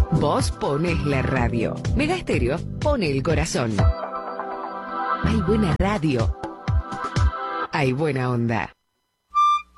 Vos pones la radio. Mega Estéreo pone el corazón. Hay buena radio. Hay buena onda.